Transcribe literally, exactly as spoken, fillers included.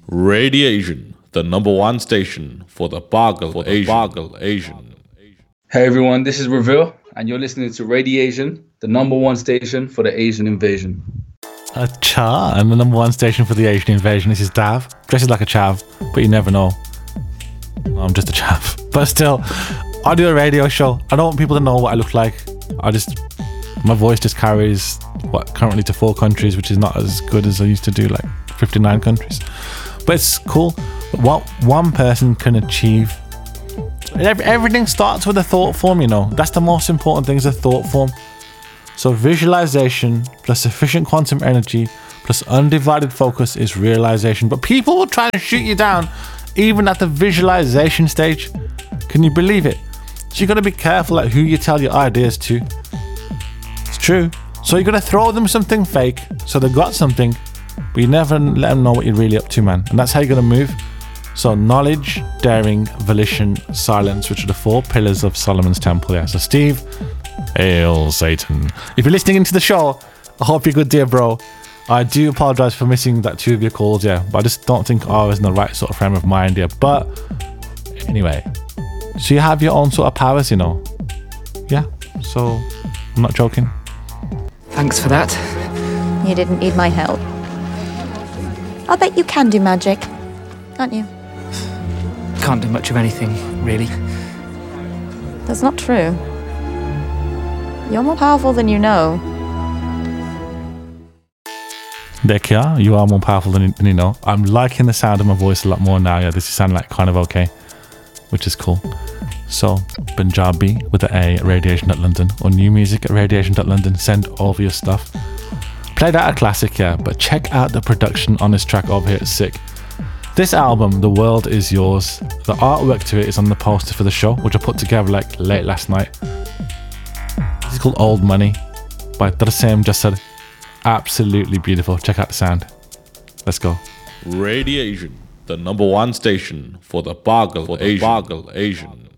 Radiation, the number one station for the Bargle Asian. Bargle Asian. Hey everyone, this is Reveal, and you're listening to Radiation, the number one station for the Asian invasion. A cha, and the number one station for the Asian invasion. This is Dav, dresses like a chav, but you never know. I'm just a chav. But still, I do a radio show. I don't want people to know what I look like. I just, my voice just carries what currently to four countries, which is not as good as I used to do, like fifty-nine countries. But it's cool. What one person can achieve. Everything starts with a thought form, you know. That's the most important thing, is a thought form. So visualization plus sufficient quantum energy plus undivided focus is realization. But people will try to shoot you down even at the visualization stage. Can you believe it? So you got to be careful at who you tell your ideas to. It's true. So you got to throw them something fake so they got something, but you never let them know what you're really up to, man. And that's how you're going to move. So knowledge, daring, volition, silence, which are the four pillars of Solomon's Temple. Yeah. So Steve, hail Satan. If you're listening into the show, I hope you're good, dear bro. I do apologise for missing that two of your calls, yeah. But I just don't think I was in the right sort of frame of mind, yeah. But anyway, so you have your own sort of powers, you know. Yeah. So I'm not joking. Thanks for that. You didn't need my help. I'll bet you can do magic, can't you? Can't do much of anything, really. That's not true. You're more powerful than you know. Bekia, you are more powerful than, than you know. I'm liking the sound of my voice a lot more now. Yeah, this is sounding like kind of okay, which is cool. So, Punjabi with the A at radiation dot london or new music at radiation dot london. Send over your stuff. Played out a classic, yeah, but check out the production on this track over here. It's sick. This album, The World Is Yours, the artwork to it is on the poster for the show, which I put together like late last night. This is called Old Money by Darsem Jasad. Absolutely beautiful. Check out the sound. Let's go. Radiation, the number one station for the Bargle Asian. Bargle Asian.